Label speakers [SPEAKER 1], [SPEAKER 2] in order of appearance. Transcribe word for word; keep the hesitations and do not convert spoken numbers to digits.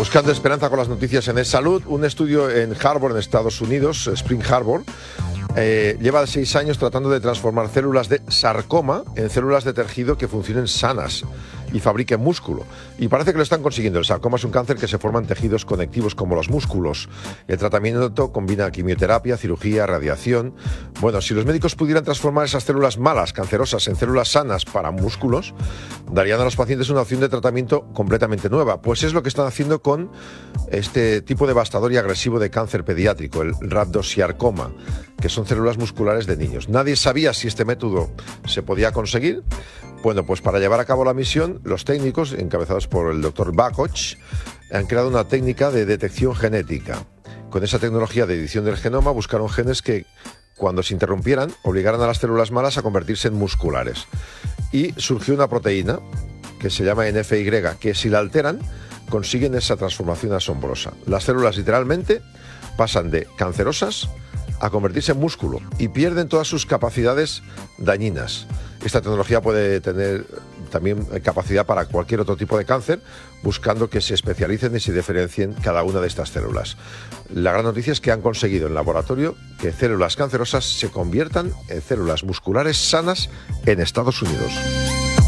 [SPEAKER 1] Buscando esperanza con las noticias en E-Salud, un estudio en Harvard, en Estados Unidos, Spring Harbor, eh, lleva seis años tratando de transformar células de sarcoma en células de tejido que funcionen sanas y fabriquen músculo. Y parece que lo están consiguiendo. El sarcoma es un cáncer que se forma en tejidos conectivos como los músculos. El tratamiento combina quimioterapia, cirugía, radiación. Bueno, si los médicos pudieran transformar esas células malas, cancerosas, en células sanas para músculos, darían a los pacientes una opción de tratamiento completamente nueva. Pues es lo que están haciendo con este tipo devastador y agresivo de cáncer pediátrico, el rhabdosiarcoma, que son células musculares de niños. Nadie sabía si este método se podía conseguir. Bueno, pues para llevar a cabo la misión, los técnicos, encabezados por el doctor Bakoch, han creado una técnica de detección genética. Con esa tecnología de edición del genoma buscaron genes que, cuando se interrumpieran, obligaran a las células malas a convertirse en musculares. Y surgió una proteína que se llama N F Y, que si la alteran, consiguen esa transformación asombrosa. Las células literalmente pasan de cancerosas a convertirse en músculo y pierden todas sus capacidades dañinas. Esta tecnología puede tener también capacidad para cualquier otro tipo de cáncer, buscando que se especialicen y se diferencien cada una de estas células. La gran noticia es que han conseguido en laboratorio que células cancerosas se conviertan en células musculares sanas en Estados Unidos.